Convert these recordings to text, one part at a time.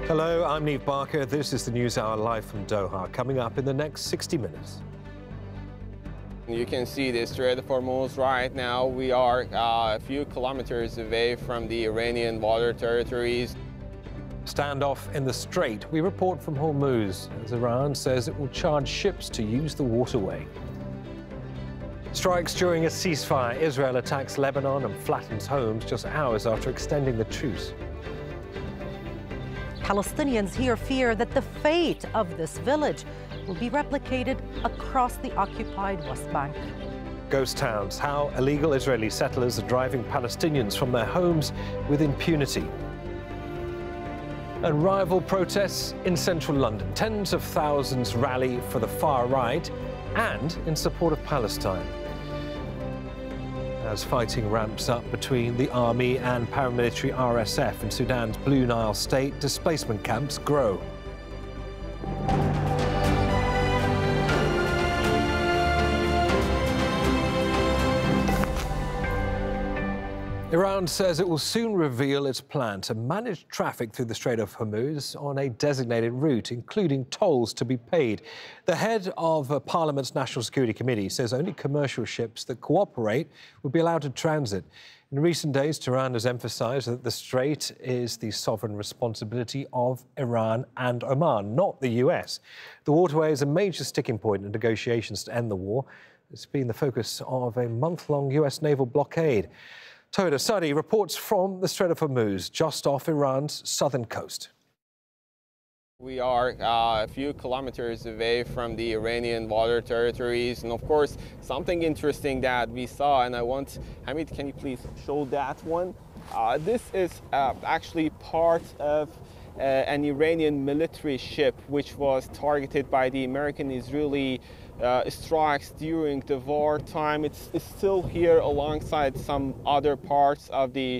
Hello, I'm Neve Barker. This is the News Hour live from Doha. Coming up in the next 60 minutes. You can see the Strait of Hormuz right now. We are a few kilometers away from the Iranian water territories. Standoff in the Strait. We report from Hormuz as Iran says it will charge ships to use the waterway. Strikes during a ceasefire. Israel attacks Lebanon and flattens homes just hours after extending the truce. Palestinians here fear that the fate of this village will be replicated across the occupied West Bank. Ghost towns, how illegal Israeli settlers are driving Palestinians from their homes with impunity. And rival protests in central London. Tens of thousands rally for the far right and in support of Palestine. As fighting ramps up between the army and paramilitary RSF in Sudan's Blue Nile state, displacement camps grow. Iran says it will soon reveal its plan to manage traffic through the Strait of Hormuz on a designated route, including tolls to be paid. The head of Parliament's National Security Committee says only commercial ships that cooperate will be allowed to transit. In recent days, Tehran has emphasized that the strait is the sovereign responsibility of Iran and Oman, not the US. The waterway is a major sticking point in negotiations to end the war. It's been the focus of a month-long US naval blockade. Toda Sadi reports from the Strait of Hormuz, just off Iran's southern coast. We are a few kilometers away from the Iranian water territories. And of course, something interesting that we saw, and I want, Hamid, can you please show that one? This is actually part of an Iranian military ship which was targeted by the American-Israeli strikes during the wartime. It's still here alongside some other parts of the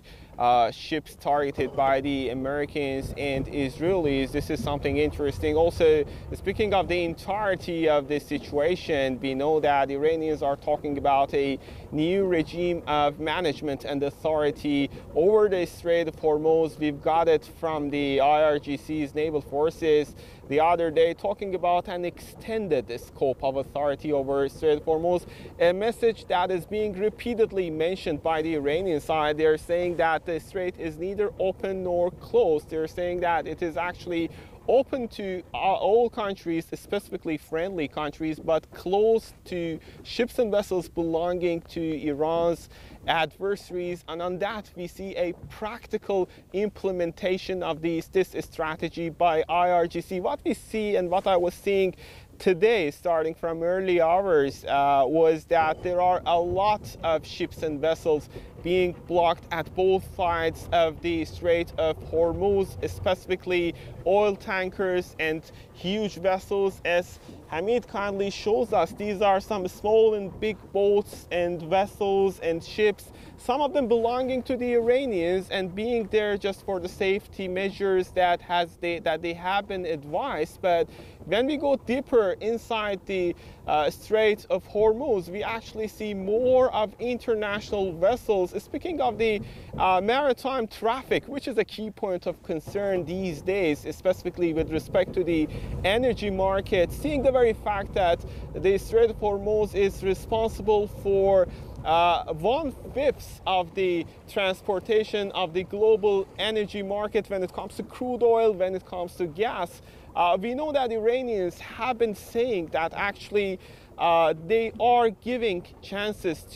ships targeted by the Americans and Israelis. This is something interesting. Also, speaking of the entirety of this situation, we know that Iranians are talking about a new regime of management and authority over the Strait of Hormuz. We've got it from the IRGC's naval forces the other day, talking about an extended scope of authority over Strait of Hormuz, a message that is being repeatedly mentioned by the Iranian side. They're saying that the strait is neither open nor closed. They're saying that it is actually open to all countries, specifically friendly countries, but closed to ships and vessels belonging to Iran's adversaries. And on that, we see a practical implementation of this strategy by IRGC. What we see and what I was seeing today, starting from early hours, was that there are a lot of ships and vessels being blocked at both sides of the Strait of Hormuz, specifically oil tankers and huge vessels. As Hamid kindly shows us, these are some small and big boats and vessels and ships, some of them belonging to the Iranians and being there just for the safety measures that they have been advised. But when we go deeper inside the Strait of Hormuz, we actually see more of international vessels. Speaking of the maritime traffic, which is a key point of concern these days, specifically with respect to the energy market, seeing the very fact that the Strait of Hormuz is responsible for 1/5 of the transportation of the global energy market when it comes to crude oil, when it comes to gas. We know that Iranians have been saying that actually they are giving chances